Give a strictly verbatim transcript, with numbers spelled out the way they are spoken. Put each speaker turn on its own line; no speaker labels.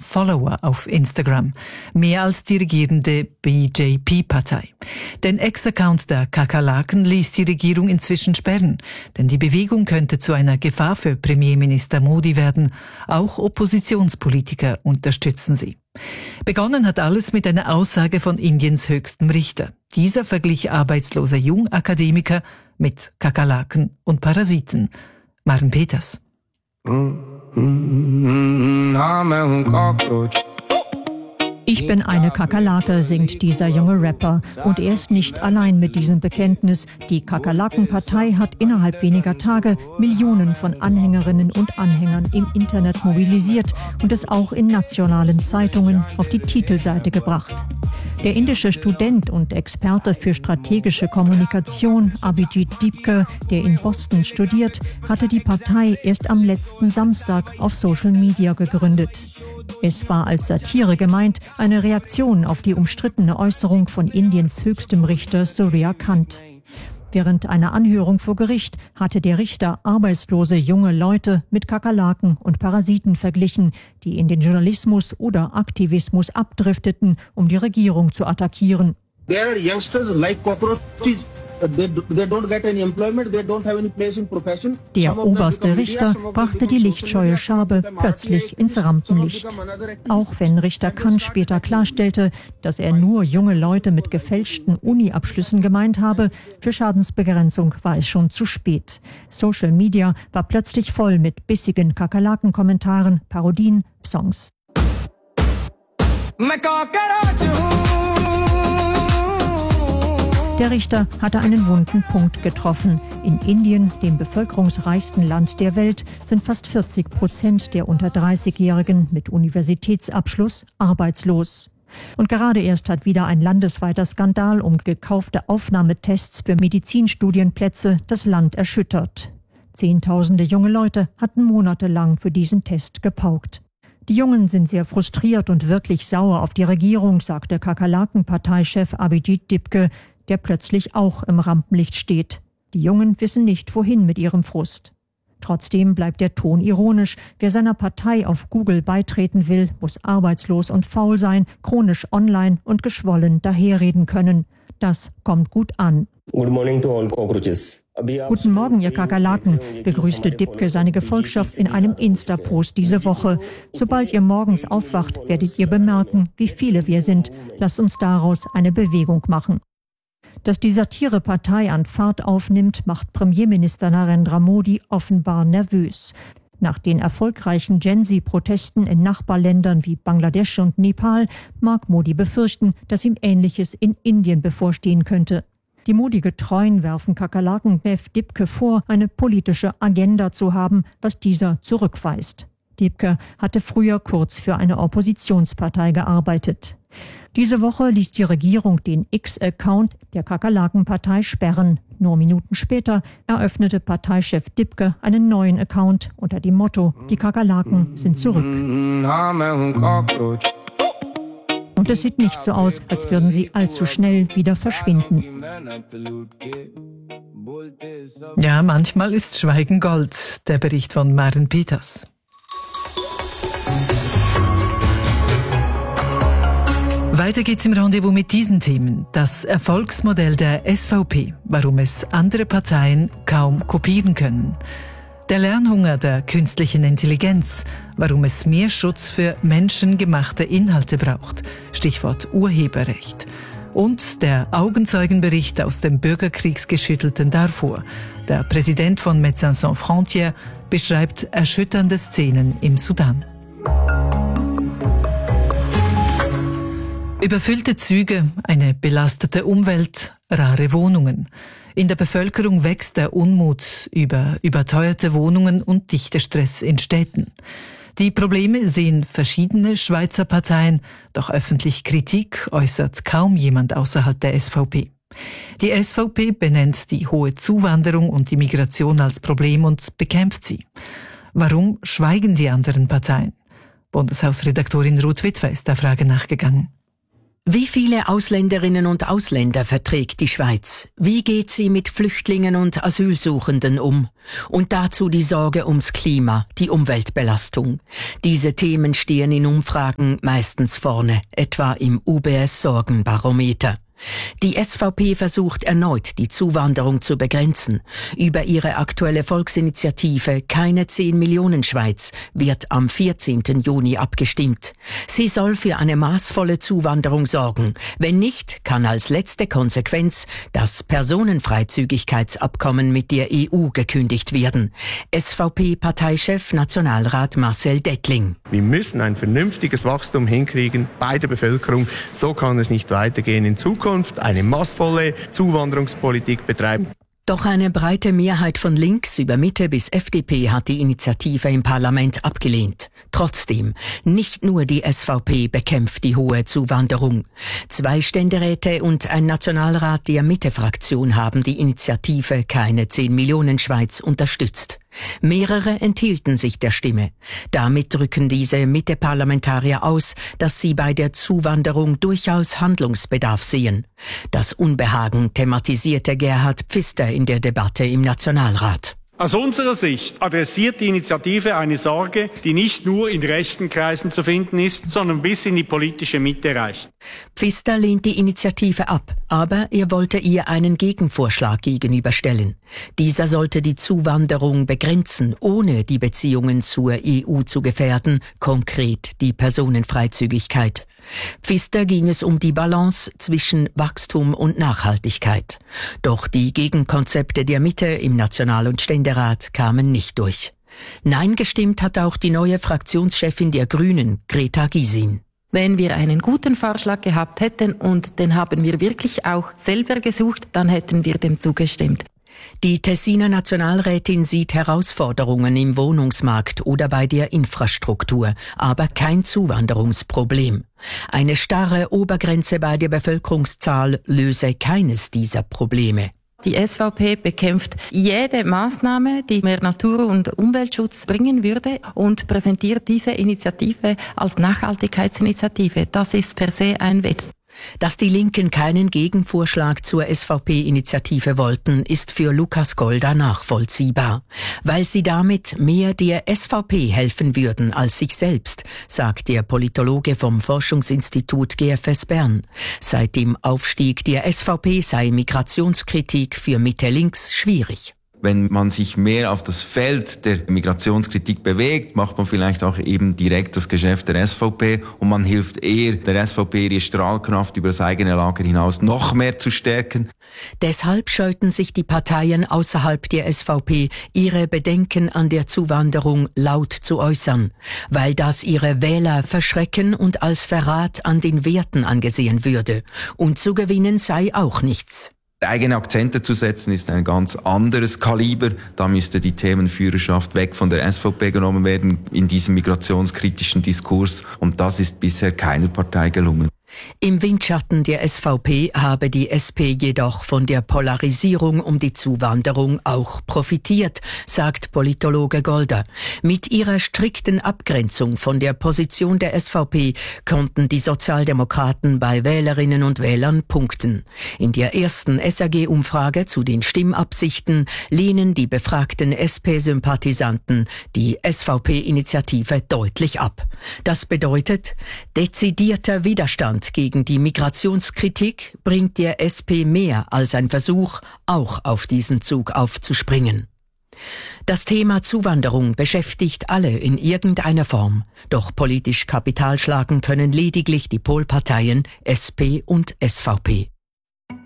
Follower auf Instagram, mehr als die regierende B J P-Partei. Den Ex-Account der Kakerlaken ließ die Regierung inzwischen sperren, denn die Bewegung könnte zu einer Gefahr für Premierminister Modi werden. Auch Oppositionspolitiker unterstützen sie. Begonnen hat alles mit einer Aussage von Indiens höchstem Richter. Dieser verglich arbeitslose Jungakademiker mit Kakerlaken und Parasiten. Maren Peters.
Ich bin eine Kakerlake, singt dieser junge Rapper. Und er ist nicht allein mit diesem Bekenntnis. Die Kakerlaken-Partei hat innerhalb weniger Tage Millionen von Anhängerinnen und Anhängern im Internet mobilisiert und es auch in nationalen Zeitungen auf die Titelseite gebracht. Der indische Student und Experte für strategische Kommunikation Abhijit Dipke, der in Boston studiert, hatte die Partei erst am letzten Samstag auf Social Media gegründet. Es war als Satire gemeint, eine Reaktion auf die umstrittene Äußerung von Indiens höchstem Richter Surya Kant. Während einer Anhörung vor Gericht hatte der Richter arbeitslose junge Leute mit Kakerlaken und Parasiten verglichen, die in den Journalismus oder Aktivismus abdrifteten, um die Regierung zu attackieren.
There are youngsters like cockroaches. They, they don't get any employment, they don't have any place in profession.
Der oberste Richter brachte die lichtscheue Schabe plötzlich ins Rampenlicht. Auch wenn Richter Kant später klarstellte, dass er nur junge Leute mit gefälschten Uni-Abschlüssen gemeint habe, für Schadensbegrenzung war es schon zu spät. Social Media war plötzlich voll mit bissigen Kakerlaken-Kommentaren, Parodien, Songs. Der Richter hatte einen wunden Punkt getroffen. In Indien, dem bevölkerungsreichsten Land der Welt, sind fast vierzig Prozent der unter dreißigjährigen mit Universitätsabschluss arbeitslos. Und gerade erst hat wieder ein landesweiter Skandal um gekaufte Aufnahmetests für Medizinstudienplätze das Land erschüttert. Zehntausende junge Leute hatten monatelang für diesen Test gepaukt. Die Jungen sind sehr frustriert und wirklich sauer auf die Regierung, sagte Kakerlaken-Parteichef Abhijit Dipke, der plötzlich auch im Rampenlicht steht. Die Jungen wissen nicht, wohin mit ihrem Frust. Trotzdem bleibt der Ton ironisch. Wer seiner Partei auf Google beitreten will, muss arbeitslos und faul sein, chronisch online und geschwollen daherreden können. Das kommt gut an.
Good morning to all cockroaches.
Guten Morgen, ihr Kakerlaken, begrüßte Dipke seine Gefolgschaft in einem Insta-Post diese Woche. Sobald ihr morgens aufwacht, werdet ihr bemerken, wie viele wir sind. Lasst uns daraus eine Bewegung machen. Dass die Satirepartei an Fahrt aufnimmt, macht Premierminister Narendra Modi offenbar nervös. Nach den erfolgreichen Gen-Z-Protesten in Nachbarländern wie Bangladesch und Nepal mag Modi befürchten, dass ihm Ähnliches in Indien bevorstehen könnte. Die Modi-Getreuen werfen Kakerlaken-Chef Dipke vor, eine politische Agenda zu haben, was dieser zurückweist. Dipke hatte früher kurz für eine Oppositionspartei gearbeitet. Diese Woche ließ die Regierung den X-Account der Kakerlaken-Partei sperren. Nur Minuten später eröffnete Parteichef Dipke einen neuen Account unter dem Motto: Die Kakerlaken sind zurück. Und es sieht nicht so aus, als würden sie allzu schnell wieder verschwinden.
Ja, manchmal ist Schweigen Gold. Der Bericht von Maren Peters. Weiter geht's im Rendezvous mit diesen Themen. Das Erfolgsmodell der S V P, warum es andere Parteien kaum kopieren können. Der Lernhunger der künstlichen Intelligenz, warum es mehr Schutz für menschengemachte Inhalte braucht. Stichwort Urheberrecht. Und der Augenzeugenbericht aus dem bürgerkriegsgeschüttelten Darfur. Der Präsident von Médecins Sans Frontières beschreibt erschütternde Szenen im Sudan. Überfüllte Züge, eine belastete Umwelt, rare Wohnungen. In der Bevölkerung wächst der Unmut über überteuerte Wohnungen und Dichtestress in Städten. Die Probleme sehen verschiedene Schweizer Parteien, doch öffentlich Kritik äußert kaum jemand außerhalb der S V P. Die S V P benennt die hohe Zuwanderung und die Migration als Problem und bekämpft sie. Warum schweigen die anderen Parteien? Bundeshausredaktorin Ruth Witwer ist der Frage nachgegangen.
Wie viele Ausländerinnen und Ausländer verträgt die Schweiz? Wie geht sie mit Flüchtlingen und Asylsuchenden um? Und dazu die Sorge ums Klima, die Umweltbelastung. Diese Themen stehen in Umfragen meistens vorne, etwa im U B S-Sorgenbarometer. Die S V P versucht erneut, die Zuwanderung zu begrenzen. Über ihre aktuelle Volksinitiative Keine zehn Millionen Schweiz wird am vierzehnten Juni abgestimmt. Sie soll für eine maßvolle Zuwanderung sorgen. Wenn nicht, kann als letzte Konsequenz das Personenfreizügigkeitsabkommen mit der E U gekündigt werden. S V P-Parteichef Nationalrat Marcel Dettling.
Wir müssen ein vernünftiges Wachstum hinkriegen bei der Bevölkerung. So kann es nicht weitergehen in Zukunft. Eine maßvolle Zuwanderungspolitik betreiben.
Doch eine breite Mehrheit von links über Mitte bis F D P hat die Initiative im Parlament abgelehnt. Trotzdem, nicht nur die S V P bekämpft die hohe Zuwanderung. Zwei Ständeräte und ein Nationalrat der Mitte-Fraktion haben die Initiative Keine zehn Millionen Schweiz unterstützt. Mehrere enthielten sich der Stimme. Damit drücken diese Mitte-Parlamentarier aus, dass sie bei der Zuwanderung durchaus Handlungsbedarf sehen. Das Unbehagen thematisierte Gerhard Pfister in der Debatte im Nationalrat.
Aus unserer Sicht adressiert die Initiative eine Sorge, die nicht nur in rechten Kreisen zu finden ist, sondern bis in die politische Mitte reicht.
Pfister lehnt die Initiative ab, aber er wollte ihr einen Gegenvorschlag gegenüberstellen. Dieser sollte die Zuwanderung begrenzen, ohne die Beziehungen zur E U zu gefährden, konkret die Personenfreizügigkeit. Pfister ging es um die Balance zwischen Wachstum und Nachhaltigkeit. Doch die Gegenkonzepte der Mitte im National- und Ständerat kamen nicht durch. Nein gestimmt hat auch die neue Fraktionschefin der Grünen, Greta Gysin.
Wenn wir einen guten Vorschlag gehabt hätten und den haben wir wirklich auch selber gesucht, dann hätten wir dem zugestimmt.
Die Tessiner Nationalrätin sieht Herausforderungen im Wohnungsmarkt oder bei der Infrastruktur, aber kein Zuwanderungsproblem. Eine starre Obergrenze bei der Bevölkerungszahl löse keines dieser Probleme.
Die S V P bekämpft jede Maßnahme, die mehr Natur- und Umweltschutz bringen würde und präsentiert diese Initiative als Nachhaltigkeitsinitiative. Das ist per se ein Witz.
Dass die Linken keinen Gegenvorschlag zur S V P-Initiative wollten, ist für Lukas Golda nachvollziehbar. Weil sie damit mehr der S V P helfen würden als sich selbst, sagt der Politologe vom Forschungsinstitut G F S Bern. Seit dem Aufstieg der S V P sei Migrationskritik für Mitte-Links schwierig.
Wenn man sich mehr auf das Feld der Migrationskritik bewegt, macht man vielleicht auch eben direkt das Geschäft der S V P und man hilft eher der S V P, ihre Strahlkraft über das eigene Lager hinaus noch mehr zu stärken.
Deshalb scheuten sich die Parteien außerhalb der S V P, ihre Bedenken an der Zuwanderung laut zu äußern, weil das ihre Wähler verschrecken und als Verrat an den Werten angesehen würde. Und zu gewinnen sei auch nichts.
Eigene Akzente zu setzen ist ein ganz anderes Kaliber. Da müsste die Themenführerschaft weg von der S V P genommen werden in diesem migrationskritischen Diskurs. Und das ist bisher keiner Partei gelungen.
Im Windschatten der S V P habe die S P jedoch von der Polarisierung um die Zuwanderung auch profitiert, sagt Politologe Golda. Mit ihrer strikten Abgrenzung von der Position der S V P konnten die Sozialdemokraten bei Wählerinnen und Wählern punkten. In der ersten S R G-Umfrage zu den Stimmabsichten lehnen die befragten S P-Sympathisanten die S V P-Initiative deutlich ab. Das bedeutet, dezidierter Widerstand gegen die Migrationskritik bringt der S P mehr als ein Versuch, auch auf diesen Zug aufzuspringen. Das Thema Zuwanderung beschäftigt alle in irgendeiner Form. Doch politisch Kapital schlagen können lediglich die Polparteien S P und S V P.